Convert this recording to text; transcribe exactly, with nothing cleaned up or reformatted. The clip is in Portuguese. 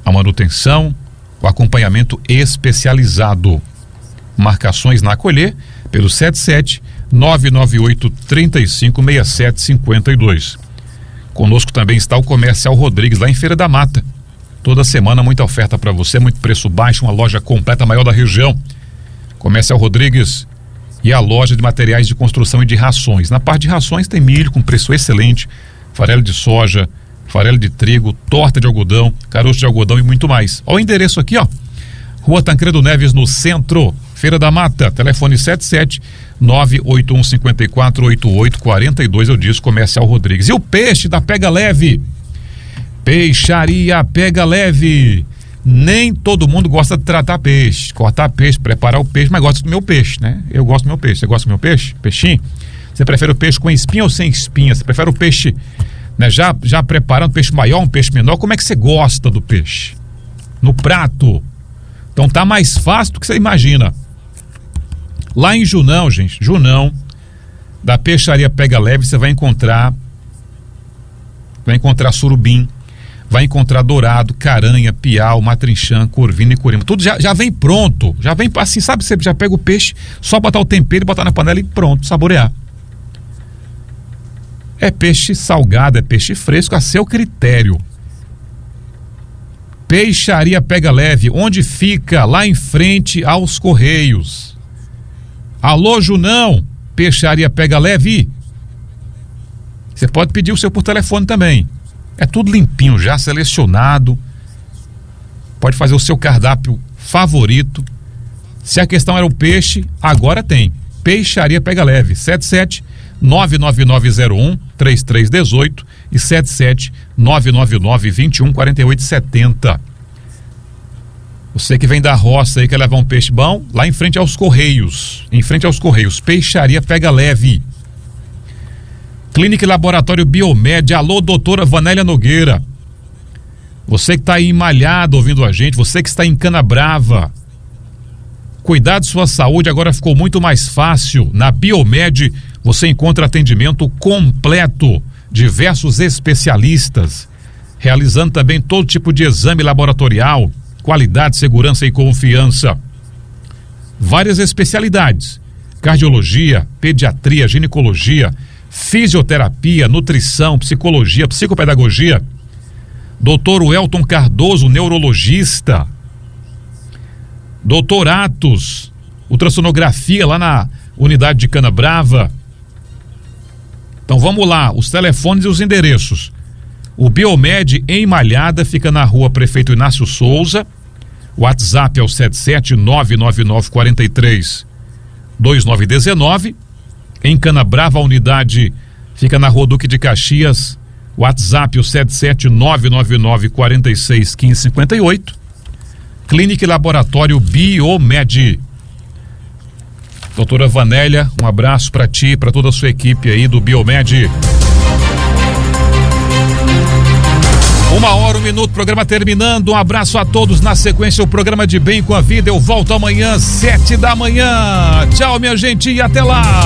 a manutenção, o acompanhamento especializado. Marcações na Acolher pelo sete sete nove nove oito três cinco seis sete cinco dois. Conosco também está o Comercial Rodrigues, lá em Feira da Mata. Toda semana muita oferta para você, muito preço baixo, uma loja completa, maior da região. Comercial Rodrigues e a loja de materiais de construção e de rações. Na parte de rações tem milho com preço excelente, farelo de soja, farelo de trigo, torta de algodão, caroço de algodão e muito mais. Olha o endereço aqui, ó. Rua Tancredo Neves, no centro, Feira da Mata. Telefone sete sete nove oito um cinco quatro oito oito quatro dois, eu disse, Comercial Rodrigues. E o peixe da Pega Leve? Peixaria Pega Leve. Nem todo mundo gosta de tratar peixe, cortar peixe, preparar o peixe, mas gosta do meu peixe, né? Eu gosto do meu peixe. Você gosta do meu peixe? Peixinho? Você prefere o peixe com espinha ou sem espinha? Você prefere o peixe, né, já, já preparando, um peixe maior, um peixe menor? Como é que você gosta do peixe? No prato. Então tá mais fácil do que você imagina. Lá em Junão, gente, Junão, da Peixaria Pega Leve, você vai encontrar, vai encontrar surubim, vai encontrar dourado, caranha, piau, matrinchã, corvina e curima. Tudo já, já vem pronto, já vem assim, sabe? Você já pega o peixe, só botar o tempero e botar na panela e pronto, saborear. É peixe salgado, é peixe fresco, a seu critério. Peixaria Pega Leve, onde fica? Lá em frente aos Correios. Alô, Junão, Peixaria Pega Leve. Você pode pedir o seu por telefone também. É tudo limpinho já, selecionado. Pode fazer o seu cardápio favorito. Se a questão era o peixe, agora tem. Peixaria Pega Leve, sete sete nove nove nove zero um três três um oito e sete sete nove nove nove dois um quatro oito sete zero. Você que vem da roça e quer levar um peixe bom, lá em frente aos Correios. Em frente aos Correios, Peixaria Pega Leve. Clínica e Laboratório Biomed. Alô, doutora Vanélia Nogueira. Você que está aí em Malhado ouvindo a gente, você que está em Canabrava, cuidar de sua saúde agora ficou muito mais fácil. Na Biomed você encontra atendimento completo, diversos especialistas, realizando também todo tipo de exame laboratorial, qualidade, segurança e confiança. Várias especialidades: cardiologia, pediatria, ginecologia, fisioterapia, nutrição, psicologia, psicopedagogia. Doutor Welton Cardoso, neurologista. Doutor Atos, ultrassonografia lá na unidade de Canabrava. Então vamos lá, os telefones e os endereços. O Biomed em Malhada fica na rua Prefeito Inácio Souza. O WhatsApp é o sete sete nove nove nove quatro três dois nove um nove. Em Canabrava, a unidade fica na rua Duque de Caxias. WhatsApp o sete sete nove nove nove quatro seis um cinco cinco oito. Clínica e Laboratório Biomed. Doutora Vanélia, um abraço para ti e para toda a sua equipe aí do Biomed. Uma hora, um minuto, programa terminando. Um abraço a todos. Na sequência, o programa de Bem com a Vida. Eu volto amanhã, sete da manhã. Tchau, minha gente, e até lá.